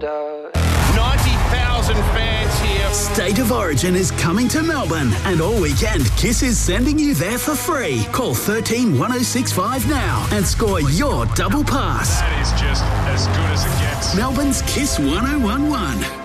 90,000 fans here. State of Origin is coming to Melbourne, and all weekend Kiss is sending you there for free. Call 13 1065 now and score your double pass. That is just as good as it gets. Melbourne's Kiss 1011.